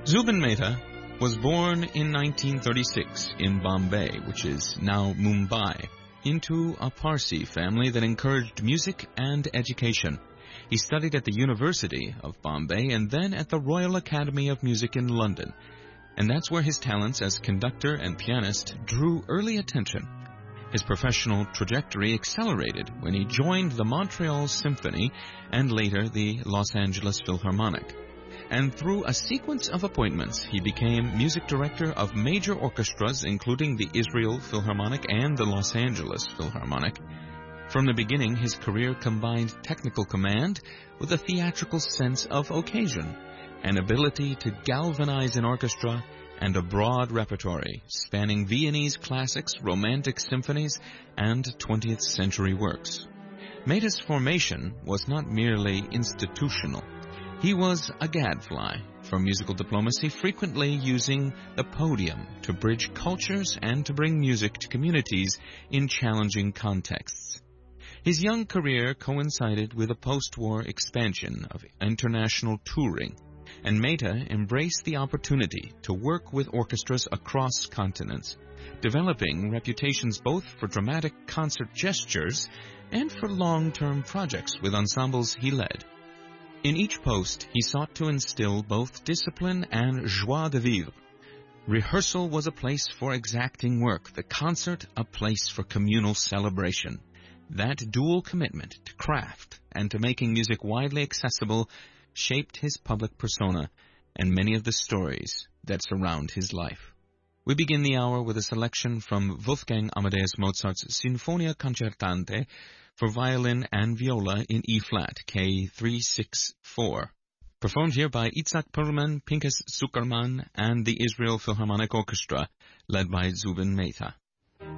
Zubin Mehta was born in 1936 in Bombay, which is now Mumbai, into a Parsi family that encouraged music and education. He studied at the University of Bombay and then at the Royal Academy of Music in London, and that's where his talents as conductor and pianist drew early attention. His professional trajectory accelerated when he joined the Montreal Symphony and later the Los Angeles Philharmonic. And through a sequence of appointments, he became music director of major orchestras, including the Israel Philharmonic and the Los Angeles Philharmonic. From the beginning, his career combined technical command with a theatrical sense of occasion, an ability to galvanize an orchestra, and a broad repertory spanning Viennese classics, romantic symphonies, and 20th century works. Mehta's formation was not merely institutional. He was a gadfly for musical diplomacy, frequently using the podium to bridge cultures and to bring music to communities in challenging contexts. His young career coincided with a post-war expansion of international touring, and Mehta embraced the opportunity to work with orchestras across continents, developing reputations both for dramatic concert gestures and for long-term projects with ensembles he led. In each post, he sought to instill both discipline and joie de vivre. Rehearsal was a place for exacting work, the concert a place for communal celebration. That dual commitment to craft and to making music widely accessible shaped his public persona and many of the stories that surround his life. We begin the hour with a selection from Wolfgang Amadeus Mozart's Sinfonia Concertante for violin and viola in E-flat, K364. Performed here by Itzhak Perlman, Pinchas Zuckerman, and the Israel Philharmonic Orchestra, led by Zubin Mehta.